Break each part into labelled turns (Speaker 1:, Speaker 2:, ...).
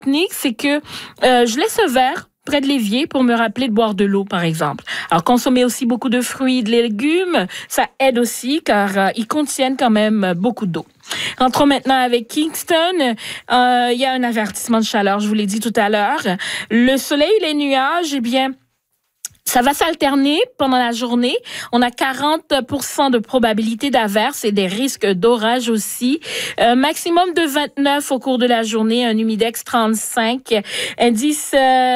Speaker 1: technique, c'est que je laisse un verre près de l'évier pour me rappeler de boire de l'eau, par exemple. Alors, consommer aussi beaucoup de fruits et de légumes, ça aide aussi car ils contiennent quand même beaucoup d'eau. Rentrons maintenant avec Kingston. Il y a un avertissement de chaleur, je vous l'ai dit tout à l'heure. Le soleil et les nuages, eh bien, ça va s'alterner pendant la journée. On a 40% de probabilité d'averse et des risques d'orage aussi. Maximum de 29 au cours de la journée, un humidex 35. Indice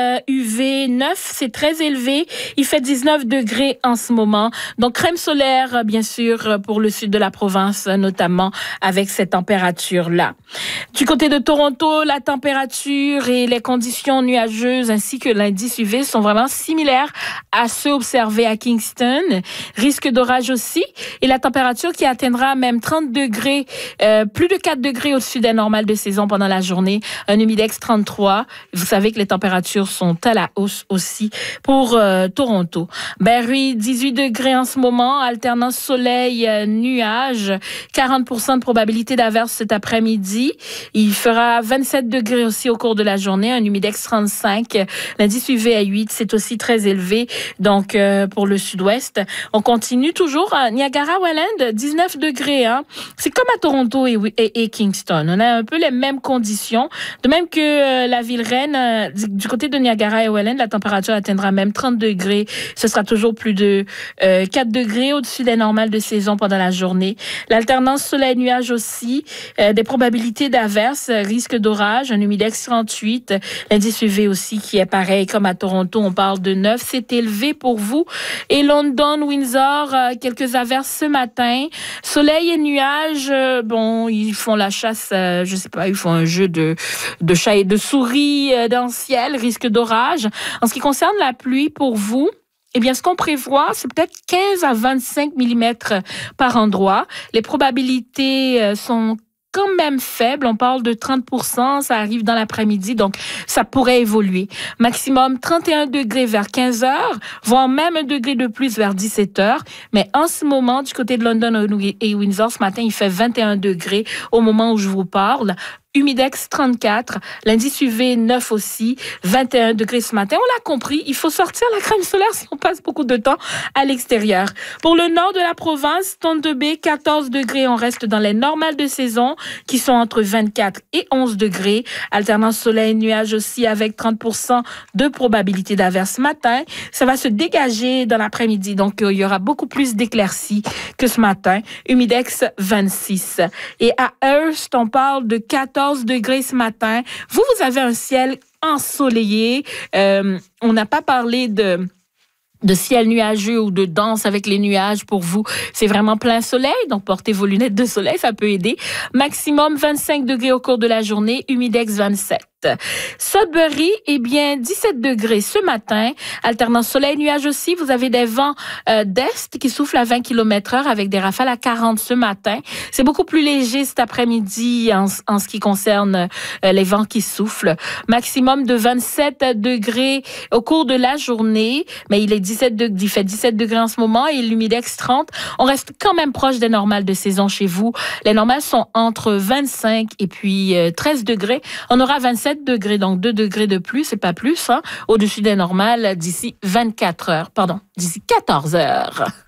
Speaker 1: UV 9, c'est très élevé. Il fait 19 degrés en ce moment. Donc, crème solaire, bien sûr, pour le sud de la province, notamment avec cette température-là. Du côté de Toronto, la température et les conditions nuageuses ainsi que l'indice UV sont vraiment similaires à ceux observés à Kingston. Risque d'orage aussi. Et la température qui atteindra même 30 degrés, plus de 4 degrés au-dessus des normales de saison pendant la journée. Un humidex 33. Vous savez que les températures sont à la hausse aussi pour Toronto. Barrie, 18 degrés en ce moment. Alternance soleil, nuage. 40% de probabilité d'averse cet après-midi. Il fera 27 degrés aussi au cours de la journée. Un humidex 35. L'indice UV à 8, c'est aussi très élevé. Donc, pour le sud-ouest, on continue toujours à Niagara-Welland, 19 degrés. Hein. C'est comme à Toronto et Kingston. On a un peu les mêmes conditions. De même que la ville reine, du côté de Niagara et Welland, la température atteindra même 30 degrés. Ce sera toujours plus de 4 degrés au-dessus des normales de saison pendant la journée. L'alternance soleil-nuage aussi. Des probabilités d'averse, risque d'orage, un humidex 38. L'indice UV aussi qui est pareil comme à Toronto. On parle de 9. C'est élevé pour vous. Et London, Windsor, quelques averses ce matin. Soleil et nuages, bon, ils font la chasse, je sais pas, ils font un jeu de chat et de souris dans le ciel, risque d'orage. En ce qui concerne la pluie pour vous, eh bien, ce qu'on prévoit, c'est peut-être 15 à 25 millimètres par endroit. Les probabilités sont quand même faible. On parle de 30%. Ça arrive dans l'après-midi, donc ça pourrait évoluer. Maximum 31 degrés vers 15 heures, voire même un degré de plus vers 17 heures. Mais en ce moment, du côté de London et Windsor, ce matin, il fait 21 degrés au moment où je vous parle. Humidex 34, l'indice UV 9 aussi, 21 degrés ce matin. On l'a compris, il faut sortir la crème solaire si on passe beaucoup de temps à l'extérieur. Pour le nord de la province, Thunder Bay, 14 degrés. On reste dans les normales de saison qui sont entre 24 et 11 degrés. Alternance soleil-nuage aussi avec 30% de probabilité d'averse ce matin. Ça va se dégager dans l'après-midi, donc il y aura beaucoup plus d'éclaircies que ce matin. Humidex 26. Et à Hearst, on parle de 14 degrés ce matin. Vous avez un ciel ensoleillé. On n'a pas parlé de ciel nuageux ou de danse avec les nuages pour vous. C'est vraiment plein soleil, donc portez vos lunettes de soleil, ça peut aider. Maximum 25 degrés au cours de la journée, humidex 27. Sudbury, eh bien, 17 degrés ce matin. Alternance soleil-nuage aussi. Vous avez des vents d'est qui soufflent à 20 km/h avec des rafales à 40 ce matin. C'est beaucoup plus léger cet après-midi en ce qui concerne les vents qui soufflent. Maximum de 27 degrés au cours de la journée. Mais il fait 17 degrés en ce moment et l'humidex 30. On reste quand même proche des normales de saison chez vous. Les normales sont entre 25 et puis 13 degrés. On aura 27 degrés, donc 2 degrés de plus, et pas plus, hein, au-dessus des normales d'ici 14 heures.